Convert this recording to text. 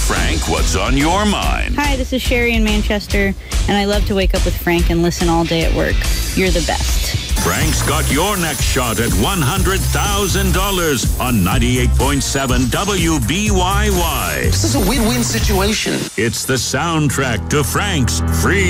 Frank what's on your mind. Hi, this is Sherry in Manchester, and I love to wake up with Frank and listen all day at work. You're the best. Frank's got your next shot at $100,000 on 98.7 WBYY. This is a win-win situation. It's the soundtrack to Frank's free